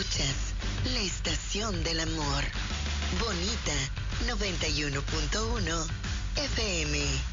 Escuchas la estación del amor. Bonita 91.1 FM.